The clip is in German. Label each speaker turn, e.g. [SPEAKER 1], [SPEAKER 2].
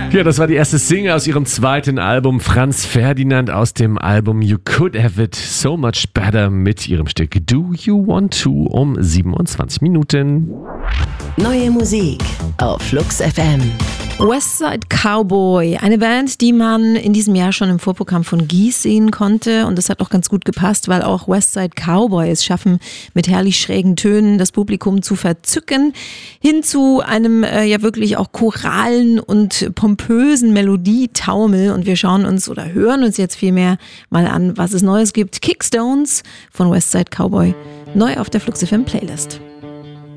[SPEAKER 1] Ja, das war die erste Single aus ihrem zweiten Album Franz Ferdinand aus dem Album You Could Have It So Much Better mit ihrem Stück Do You Want To um 27 Minuten.
[SPEAKER 2] Neue Musik auf Flux FM.
[SPEAKER 3] Westside Cowboy, eine Band, die man in diesem Jahr schon im Vorprogramm von Gies sehen konnte, und das hat auch ganz gut gepasst, weil auch Westside Cowboy es schaffen, mit herrlich schrägen Tönen das Publikum zu verzücken, hin zu einem ja wirklich auch choralen und pompösen Melodietaumel, und wir schauen uns oder hören uns jetzt vielmehr mal an, was es Neues gibt. Kickstones von Westside Cowboy, neu auf der Flux FM Playlist.